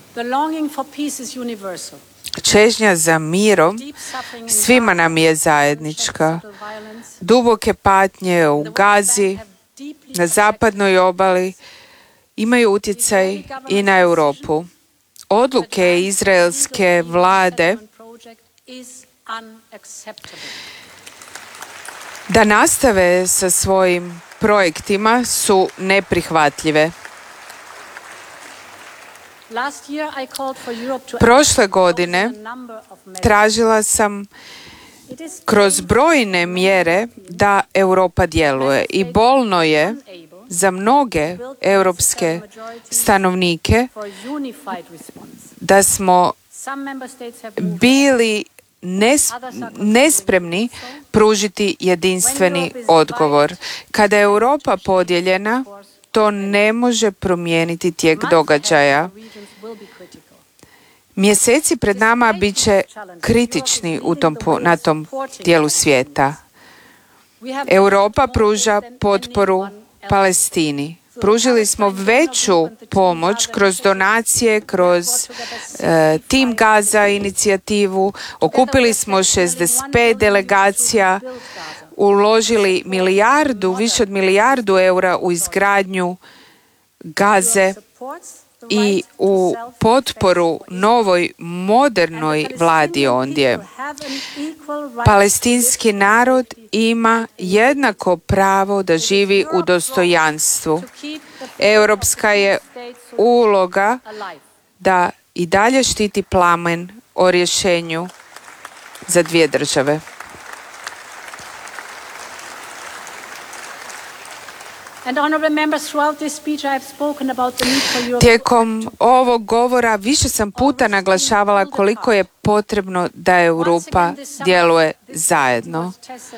The longing for peace is universal. Čežnja za mirom svima nam je zajednička. Duboke patnje u Gazi, na zapadnoj obali, imaju utjecaj i na Europu. Odluke izraelske vlade da nastave sa svojim projektima su neprihvatljive. Prošle godine tražila sam kroz brojne mjere da Europa djeluje i bolno je za mnoge europske stanovnike da smo bili nespremni pružiti jedinstveni odgovor. Kada je Europa podijeljena, to ne može promijeniti tijek događaja. Mjeseci pred nama bit će kritični na tom dijelu svijeta. Europa pruža potporu Palestini. Pružili smo veću pomoć kroz donacije, kroz Team Gaza inicijativu. Okupili smo 65 delegacija, uložili više od milijardu eura u izgradnju Gaze i u potporu novoj modernoj vladi ondje. Palestinski narod ima jednako pravo da živi u dostojanstvu. Europska je uloga da i dalje štiti plamen o rješenju za dvije države. Tijekom ovog govora više sam puta naglašavala koliko je potrebno da Europa djeluje zajedno.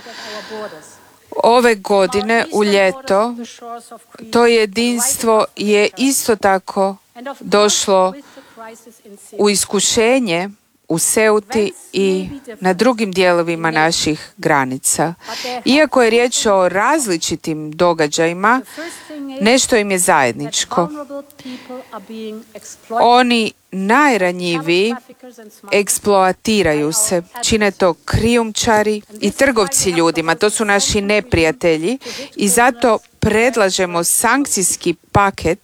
Ove godine u ljeto to jedinstvo je isto tako došlo u iskušenje u Ceuti i na drugim dijelovima naših granica. Iako je riječ o različitim događajima, nešto im je zajedničko. Oni najranjiviji eksploatiraju se, čine to krijumčari i trgovci ljudima, to su naši neprijatelji i zato predlažemo sankcijski paket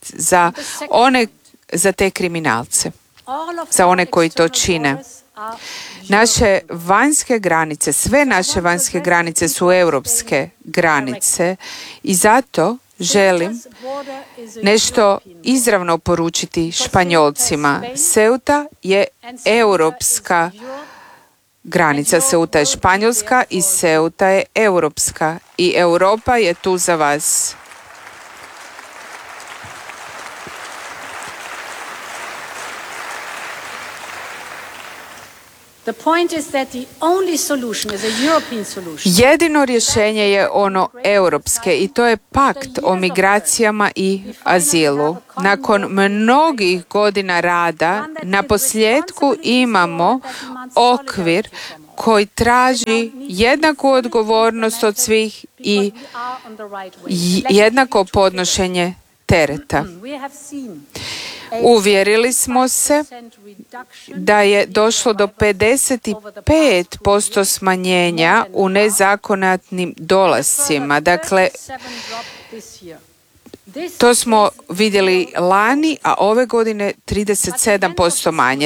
za te kriminalce, za one koji to čine. Naše vanjske granice, sve naše vanjske granice su europske granice i zato želim nešto izravno poručiti Španjolcima. Ceuta je europska granica, Ceuta je španjolska i Ceuta je europska i Europa je tu za vas. Jedino rješenje je ono europske i to je pakt o migracijama i azilu. Nakon mnogih godina rada, naposljetku imamo okvir koji traži jednaku odgovornost od svih i jednako podnošenje tereta. Uvjerili smo se da je došlo do 55% smanjenja u nezakonitim dolascima. Dakle, to smo vidjeli lani, a ove godine 37% manje.